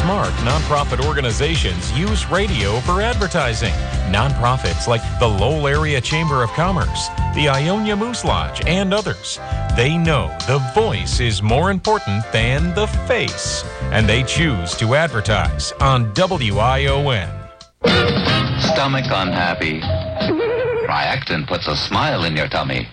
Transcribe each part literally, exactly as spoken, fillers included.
smart nonprofit organizations use radio for advertising. Nonprofits like the Lowell Area Chamber of Commerce, the Ionia Moose Lodge, and others. They know the voice is more important than the face, and they choose to advertise on W I O N. Stomach unhappy? Triactin puts a smile in your tummy.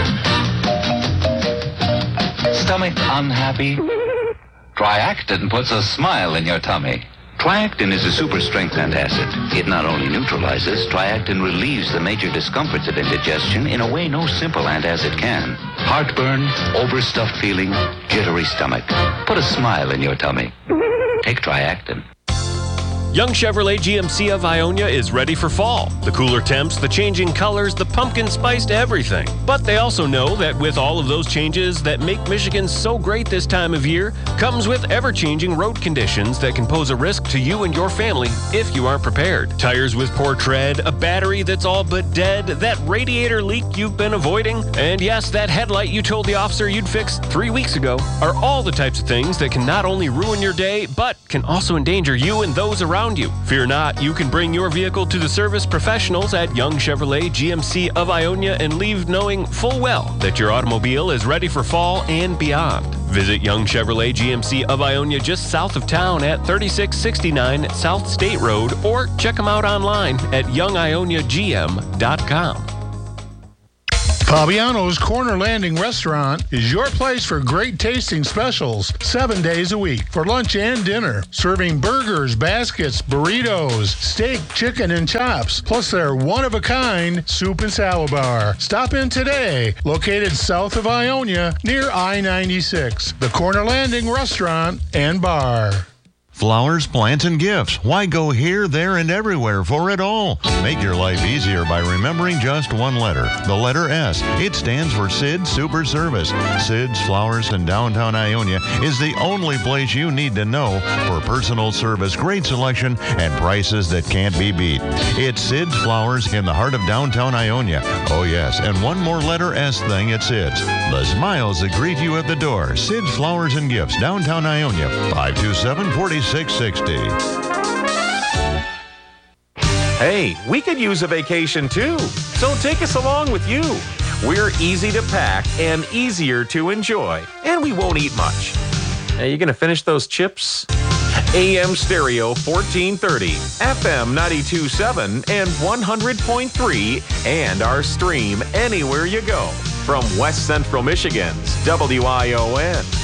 Stomach unhappy? Triactin puts a smile in your tummy. Triactin is a super strength antacid. It not only neutralizes, Triactin relieves the major discomforts of indigestion in a way no simple antacid can. Heartburn, overstuffed feeling, jittery stomach. Put a smile in your tummy. Take Triactin. Young Chevrolet G M C of Ionia is ready for fall. The cooler temps, the changing colors, the pumpkin spiced everything. But they also know that with all of those changes that make Michigan so great this time of year, comes with ever-changing road conditions that can pose a risk to you and your family if you aren't prepared. Tires with poor tread, a battery that's all but dead, that radiator leak you've been avoiding, and yes, that headlight you told the officer you'd fix three weeks ago, are all the types of things that can not only ruin your day, but can also endanger you and those around you. Fear not, you can bring your vehicle to the service professionals at Young Chevrolet G M C of Ionia and leave knowing full well that your automobile is ready for fall and beyond. Visit Young Chevrolet G M C of Ionia just south of town at thirty-six sixty-nine South State Road, or check them out online at young ionia g m dot com. Fabiano's Corner Landing Restaurant is your place for great tasting specials seven days a week for lunch and dinner. Serving burgers, baskets, burritos, steak, chicken, and chops, plus their one-of-a-kind soup and salad bar. Stop in today, located south of Ionia near I ninety-six. The Corner Landing Restaurant and Bar. Flowers, plants, and gifts. Why go here, there, and everywhere for it all? Make your life easier by remembering just one letter, the letter S. It stands for Sid Super Service. Sid's Flowers in downtown Ionia is the only place you need to know for personal service, great selection, and prices that can't be beat. It's Sid's Flowers in the heart of downtown Ionia. Oh yes, and one more letter S thing at Sid's. The smiles that greet you at the door. Sid's Flowers and Gifts, downtown Ionia, five two seven, four six six zero. Hey, we could use a vacation too, so take us along with you. We're easy to pack and easier to enjoy, and we won't eat much. Hey, you gonna finish those chips? A M Stereo fourteen thirty, F M ninety-two point seven and one hundred point three, and our stream anywhere you go from West Central Michigan's W I O N.